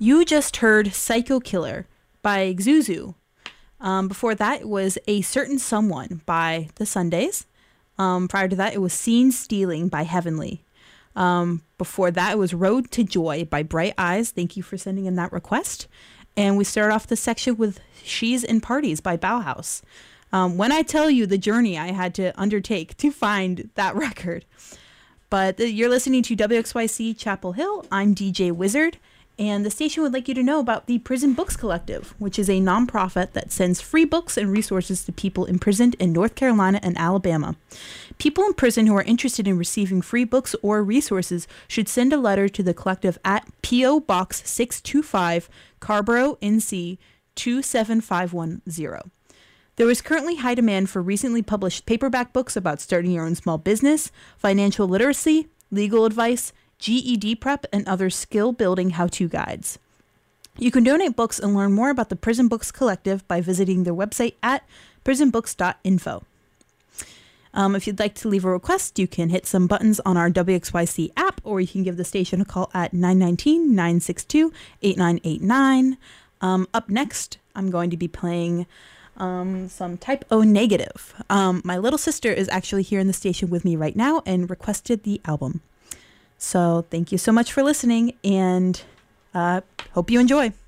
You just heard Psycho Killer by Zuzu. Before that, it was A Certain Someone by The Sundays. Prior to that, it was Scene Stealing by Heavenly. Before that, it was Road to Joy by Bright Eyes. Thank you for sending in that request. And we start off the section with She's in Parties by Bauhaus. When I tell you the journey I had to undertake to find that record. But you're listening to WXYC Chapel Hill. I'm DJ Wizard. And the station would like you to know about the Prison Books Collective, which is a nonprofit that sends free books and resources to people imprisoned in North Carolina and Alabama. People in prison who are interested in receiving free books or resources should send a letter to the collective at P.O. Box 625, Carborough, NC 27510. There is currently high demand for recently published paperback books about starting your own small business, financial literacy, legal advice, GED prep, and other skill-building how-to guides. You can donate books and learn more about the Prison Books Collective by visiting their website at prisonbooks.info. If you'd like to leave a request, you can hit some buttons on our WXYC app, or you can give the station a call at 919-962-8989. Up next, I'm going to be playing some Type O Negative. My little sister is actually here in the station with me right now and requested the album. So thank you so much for listening, and hope you enjoy.